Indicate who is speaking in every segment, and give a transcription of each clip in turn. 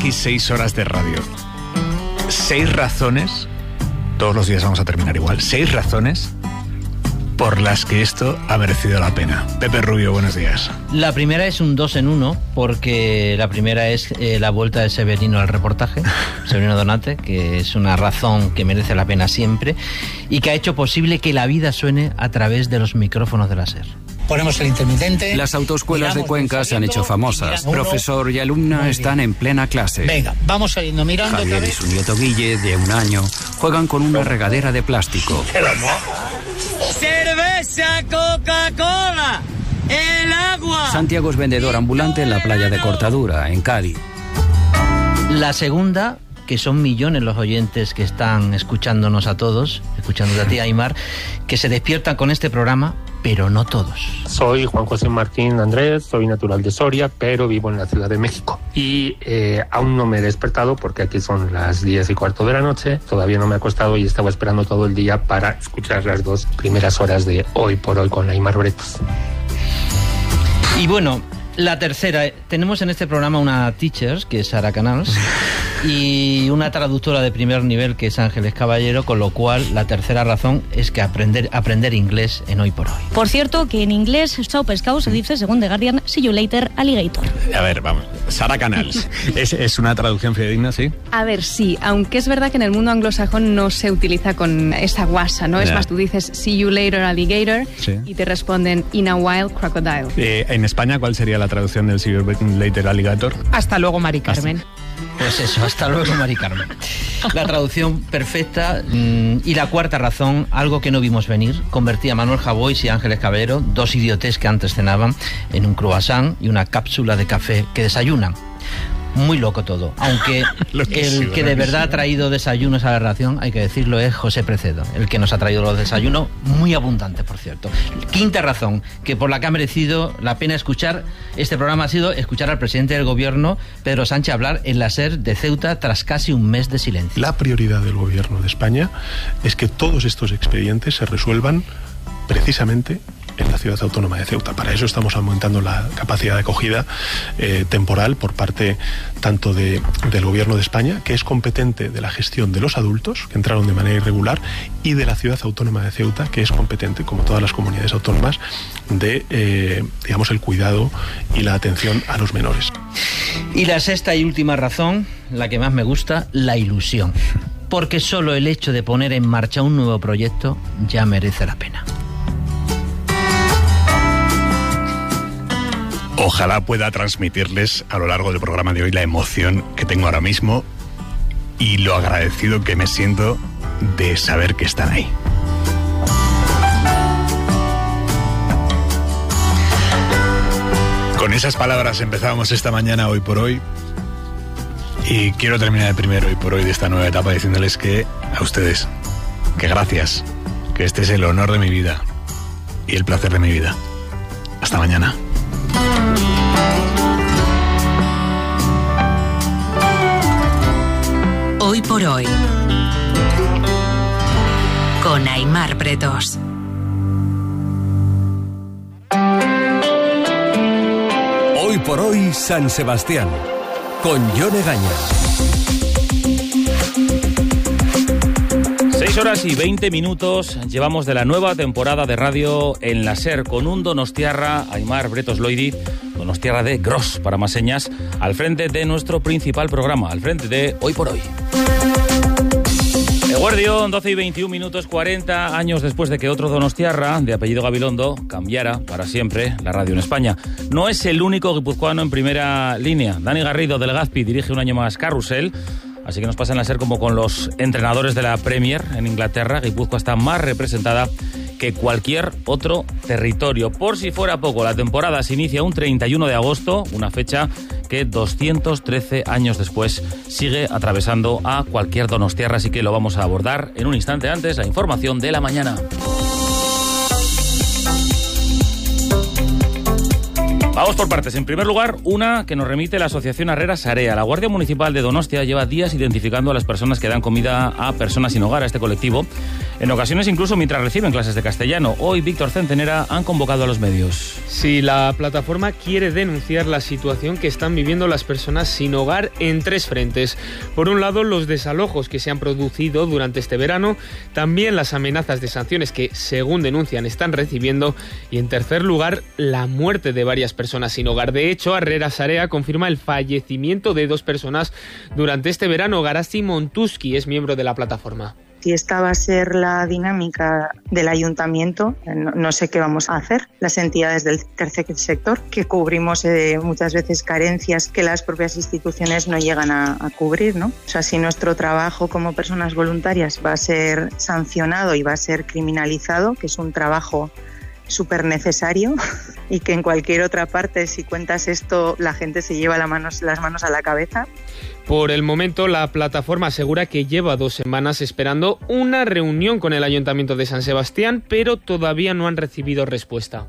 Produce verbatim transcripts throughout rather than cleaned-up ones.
Speaker 1: casi seis horas de radio. Seis razones, todos los días vamos a terminar igual, seis razones por las que esto ha merecido la pena. Pepe Rubio, buenos días.
Speaker 2: La primera es un dos en uno, porque la primera es eh, la vuelta de Severino al reportaje, Severino Donate, que es una razón que merece la pena siempre y que ha hecho posible que la vida suene a través de los micrófonos de la SER.
Speaker 3: Ponemos el intermitente.
Speaker 4: Las autoescuelas de Cuenca se han hecho famosas. Profesor y alumna están en plena clase.
Speaker 3: Venga, vamos saliendo mirando.
Speaker 4: Javier y su nieto Guille, de un año, juegan con una regadera de plástico.
Speaker 5: ¡Cerveza, Coca-Cola! ¡El agua!
Speaker 4: Santiago es vendedor ambulante en la playa de Cortadura, en Cádiz.
Speaker 2: La segunda, que son millones los oyentes que están escuchándonos a todos, escuchándote a ti, Aimar, que se despiertan con este programa, pero no todos.
Speaker 6: Soy Juan José Martín Andrés, soy natural de Soria, pero vivo en la Ciudad de México. Y eh, aún no me he despertado porque aquí son las diez y cuarto de la noche. Todavía no me he acostado y estaba esperando todo el día para escuchar las dos primeras horas de Hoy por Hoy con Aimar Bretos.
Speaker 2: Y bueno, la tercera, tenemos en este programa una teacher, que es Sara Canals, y una traductora de primer nivel, que es Ángeles Caballero, con lo cual la tercera razón es que aprender, aprender inglés en Hoy por Hoy.
Speaker 7: Por cierto, que en inglés, chao pescado se dice, según The Guardian, see you later, alligator.
Speaker 1: A ver, vamos, Sara Canals, ¿es, es una traducción fidedigna, sí?
Speaker 8: A ver, sí, aunque es verdad que en el mundo anglosajón no se utiliza con esa guasa, ¿no? Yeah. Es más, tú dices see you later, alligator, sí, y te responden in a while, crocodile.
Speaker 1: Eh, en España, ¿cuál sería la traducción del see you later, alligator?
Speaker 8: Hasta luego, Mari Carmen.
Speaker 2: Hasta... Pues eso, hasta luego, Mari Carmen. La traducción perfecta. Mmm, y la cuarta razón, algo que no vimos venir, convertía a Manuel Javois y Ángeles Caballero, dos idiotes que antes cenaban, en un croissant y una cápsula de café que desayunan. Muy loco todo, aunque el que de verdad ha traído desayunos a la relación, hay que decirlo, es José Precedo, el que nos ha traído los desayunos, muy abundantes, por cierto. Quinta razón, que por la que ha merecido la pena escuchar este programa, ha sido escuchar al presidente del gobierno, Pedro Sánchez, hablar en la SER de Ceuta tras casi un mes de silencio.
Speaker 9: La prioridad del gobierno de España es que todos estos expedientes se resuelvan precisamente en la ciudad autónoma de Ceuta. Para eso estamos aumentando la capacidad de acogida eh, temporal por parte tanto de, del Gobierno de España, que es competente de la gestión de los adultos que entraron de manera irregular, y de la ciudad autónoma de Ceuta, que es competente, como todas las comunidades autónomas, de eh, digamos el cuidado y la atención a los menores.
Speaker 2: Y la sexta y última razón, la que más me gusta, la ilusión. Porque solo el hecho de poner en marcha un nuevo proyecto ya merece la pena.
Speaker 1: Ojalá pueda transmitirles a lo largo del programa de hoy la emoción que tengo ahora mismo y lo agradecido que me siento de saber que están ahí. Con esas palabras empezábamos esta mañana Hoy por Hoy, y quiero terminar el primer Hoy por Hoy de esta nueva etapa diciéndoles que a ustedes, que gracias, que este es el honor de mi vida y el placer de mi vida. Hasta mañana.
Speaker 10: Hoy por Hoy con Aimar Bretos.
Speaker 11: Hoy por Hoy San Sebastián con Jon Egaña.
Speaker 12: Seis horas y veinte minutos llevamos de la nueva temporada de radio en la SER, con un donostiarra, Aimar Bretos Loidi, donostiarra de Gros, para más señas, al frente de nuestro principal programa, al frente de Hoy por Hoy. Eguardión, doce y veintiún minutos, cuarenta años después de que otro donostiarra, de apellido Gabilondo, cambiara para siempre la radio en España. No es el único guipuzcoano en primera línea. Dani Garrido, del Gazpi, dirige un año más Carrusel. Así que nos pasa en la SER como con los entrenadores de la Premier en Inglaterra. Guipúzcoa está más representada que cualquier otro territorio. Por si fuera poco, la temporada se inicia un treinta y uno de agosto, una fecha que doscientos trece años después sigue atravesando a cualquier donostiarra, así que lo vamos a abordar en un instante. Antes, la información de la mañana. Vamos Vamos por partes. En primer lugar, una que nos remite la Asociación Arrera Sarea. La Guardia Municipal de Donostia lleva días identificando a las personas que dan comida a personas sin hogar, a este colectivo, en ocasiones incluso mientras reciben clases de castellano. Hoy Víctor Centenera han convocado a los medios.
Speaker 13: Sí, la plataforma quiere denunciar la situación que están viviendo las personas sin hogar en tres frentes. Por un lado, los desalojos que se han producido durante este verano, también las amenazas de sanciones que, según denuncian, están recibiendo, y en tercer lugar, la muerte de varias personas sin hogar. De hecho, Arrera Sarea confirma el fallecimiento de dos personas durante este verano. Garasi Montuski es miembro de la plataforma.
Speaker 14: Si esta va a ser la dinámica del ayuntamiento, no, no sé qué vamos a hacer. Las entidades del tercer sector, que cubrimos eh, muchas veces carencias que las propias instituciones no llegan a, a cubrir, ¿no? O sea, si nuestro trabajo como personas voluntarias va a ser sancionado y va a ser criminalizado, que es un trabajo súper necesario y que en cualquier otra parte, si cuentas esto, la gente se lleva la manos, las manos a la cabeza.
Speaker 13: Por el momento, la plataforma asegura que lleva dos semanas esperando una reunión con el Ayuntamiento de San Sebastián, pero todavía no han recibido respuesta.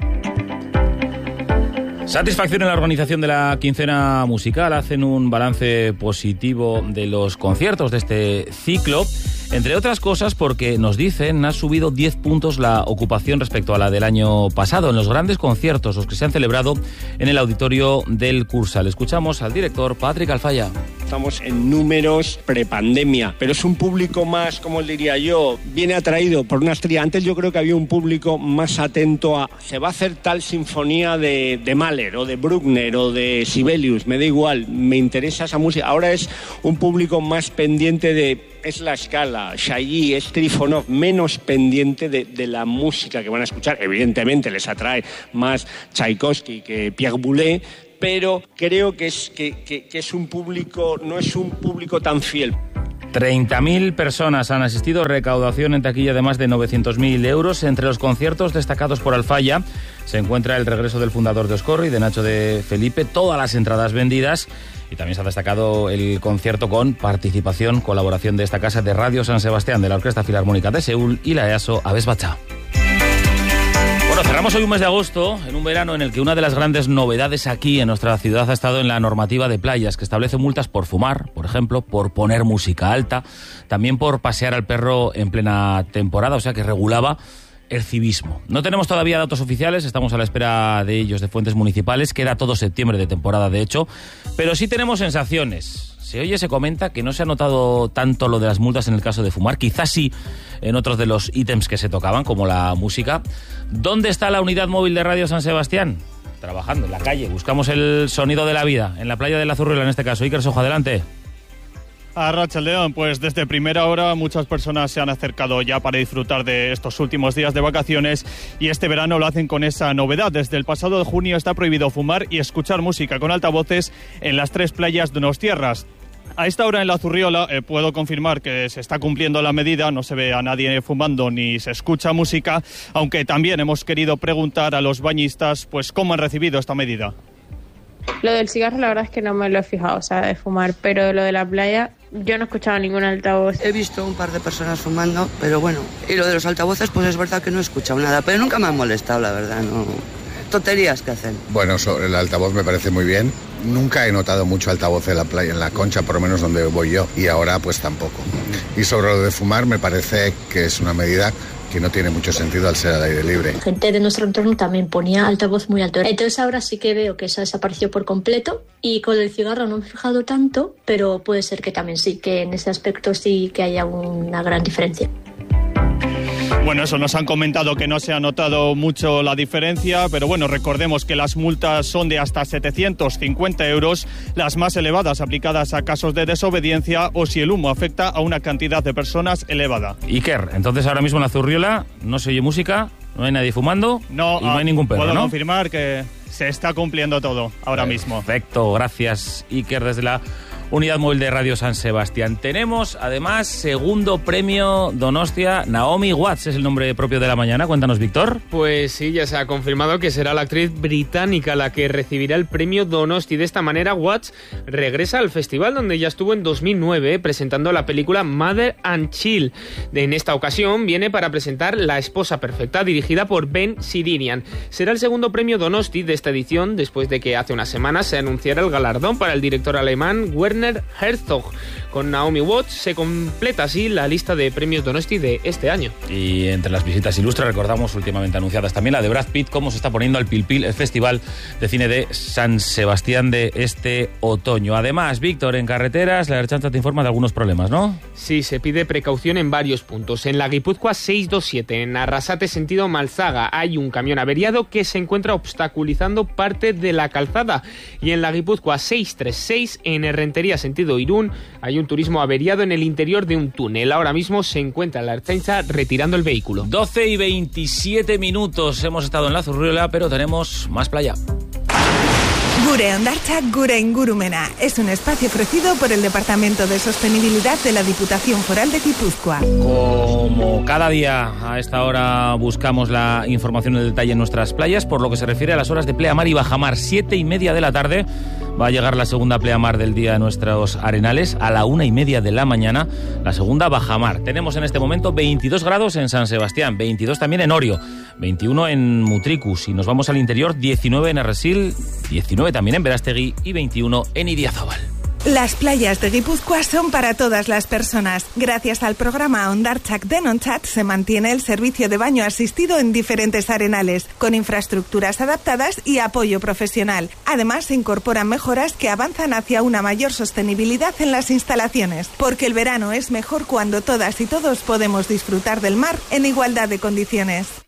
Speaker 12: Satisfacción en la organización de la quincena musical. Hacen un balance positivo de los conciertos de este ciclo, entre otras cosas porque, nos dicen, ha subido diez puntos la ocupación respecto a la del año pasado en los grandes conciertos, los que se han celebrado en el auditorio del Cursal. Escuchamos al director Patrick Alfaya.
Speaker 15: Estamos en números prepandemia, pero es un público más, como diría yo, viene atraído por una estrella. Antes yo creo que había un público más atento a, se va a hacer tal sinfonía de, de Mahler o de Bruckner o de Sibelius, me da igual, me interesa esa música. Ahora es un público más pendiente de, es la escala, Chailly, es Trifonov, menos pendiente de, de la música que van a escuchar. Evidentemente les atrae más Tchaikovsky que Pierre Boulez, pero creo que es, que, que, que es un público, no es un público tan fiel.
Speaker 12: treinta mil personas han asistido, recaudación en taquilla de más de novecientos mil euros. Entre los conciertos destacados por Alfaya se encuentra el regreso del fundador de Oscorri, de Nacho de Felipe, todas las entradas vendidas, y también se ha destacado el concierto con participación, colaboración de esta casa de Radio San Sebastián, de la Orquesta Filarmónica de Seúl y la EASO Aves Bacha. Bueno, cerramos hoy un mes de agosto, en un verano en el que una de las grandes novedades aquí en nuestra ciudad ha estado en la normativa de playas, que establece multas por fumar, por ejemplo, por poner música alta, también por pasear al perro en plena temporada, o sea que regulaba el civismo. No tenemos todavía datos oficiales, estamos a la espera de ellos, de fuentes municipales, queda todo septiembre de temporada, de hecho, pero sí tenemos sensaciones. Se oye, se comenta que no se ha notado tanto lo de las multas en el caso de fumar, quizás sí en otros de los ítems que se tocaban, como la música. ¿Dónde está la unidad móvil de Radio San Sebastián? Trabajando en la calle, buscamos el sonido de la vida, en la playa de la Zurriola en este caso. Iker Sojo, adelante.
Speaker 16: Arratsaldeon, pues desde primera hora muchas personas se han acercado ya para disfrutar de estos últimos días de vacaciones, y este verano lo hacen con esa novedad. Desde el pasado de junio está prohibido fumar y escuchar música con altavoces en las tres playas donostiarras. A esta hora en la Zurriola eh, puedo confirmar que se está cumpliendo la medida, no se ve a nadie fumando ni se escucha música, aunque también hemos querido preguntar a los bañistas pues cómo han recibido esta medida.
Speaker 17: Lo del cigarro la verdad es que no me lo he fijado, o sea, de fumar, pero lo de la playa yo no he escuchado ningún altavoz.
Speaker 18: He visto un par de personas fumando, pero bueno, y lo de los altavoces pues es verdad que no he escuchado nada, pero nunca me han molestado, la verdad, no. Tonterías que hacen.
Speaker 19: Bueno, sobre el altavoz me parece muy bien. Nunca he notado mucho altavoz en la playa, en la Concha, por lo menos donde voy yo, y ahora pues tampoco. Y sobre lo de fumar me parece que es una medida que no tiene mucho sentido al ser al aire libre.
Speaker 20: Gente de nuestro entorno también ponía altavoz muy alto. Entonces ahora sí que veo que eso desapareció por completo, y con el cigarro no me he fijado tanto, pero puede ser que también sí, que en ese aspecto sí que haya una gran diferencia.
Speaker 16: Bueno, eso, nos han comentado que no se ha notado mucho la diferencia, pero bueno, recordemos que las multas son de hasta setecientos cincuenta euros, las más elevadas aplicadas a casos de desobediencia o si el humo afecta a una cantidad de personas elevada.
Speaker 12: Iker, entonces ahora mismo en la Zurriola no se oye música, no hay nadie fumando
Speaker 16: no,
Speaker 12: y no hay ningún perro,
Speaker 16: puedo
Speaker 12: ¿no?
Speaker 16: Puedo confirmar que se está cumpliendo todo ahora mismo.
Speaker 12: Perfecto, gracias Iker desde la Unidad Móvil de Radio San Sebastián. Tenemos, además, segundo premio Donostia. Naomi Watts es el nombre propio de la mañana. Cuéntanos, Víctor.
Speaker 13: Pues sí, ya se ha confirmado que será la actriz británica la que recibirá el premio Donosti. De esta manera, Watts regresa al festival donde ya estuvo en dos mil nueve presentando la película Mother and Chill. En esta ocasión viene para presentar La esposa perfecta, dirigida por Ben Sidinian. Será el segundo premio Donosti de esta edición, después de que hace unas semanas se anunciara el galardón para el director alemán Werner Herzog. Con Naomi Watts se completa así la lista de premios Donosti de este año.
Speaker 12: Y entre las visitas ilustres recordamos últimamente anunciadas también la de Brad Pitt, cómo se está poniendo al Pil Pil, el Festival de Cine de San Sebastián de este otoño. Además, Víctor, en carreteras, la Ertzaintza te informa de algunos problemas, ¿no?
Speaker 13: Sí, se pide precaución en varios puntos. En la Guipúzcoa seiscientos veintisiete, en Arrasate sentido Malzaga, hay un camión averiado que se encuentra obstaculizando parte de la calzada. Y en la Guipúzcoa seiscientos treinta y seis, en Errentería sentido Irún, hay un turismo averiado en el interior de un túnel. Ahora mismo se encuentra la Ertzaintza retirando el vehículo.
Speaker 12: doce y veintisiete minutos. Hemos estado en la Zurriola, pero tenemos más playa.
Speaker 21: Gure Hondartzak Gure Ingurumena es un espacio ofrecido por el Departamento de Sostenibilidad de la Diputación Foral de Guipúzcoa.
Speaker 12: Como cada día a esta hora buscamos la información en detalle en nuestras playas, por lo que se refiere a las horas de pleamar y bajamar, siete y media de la tarde va a llegar la segunda pleamar del día de nuestros arenales, a la una y media de la mañana la segunda bajamar. Tenemos en este momento veintidós grados en San Sebastián, veintidós también en Orio, veintiuno en Mutricus, y nos vamos al interior, diecinueve en Erresil, diecinueve también en Berastegui y veintiuno en Idiazábal.
Speaker 21: Las playas de Guipúzcoa son para todas las personas. Gracias al programa Hondartzak Denontzat se mantiene el servicio de baño asistido en diferentes arenales, con infraestructuras adaptadas y apoyo profesional. Además, se incorporan mejoras que avanzan hacia una mayor sostenibilidad en las instalaciones, porque el verano es mejor cuando todas y todos podemos disfrutar del mar en igualdad de condiciones.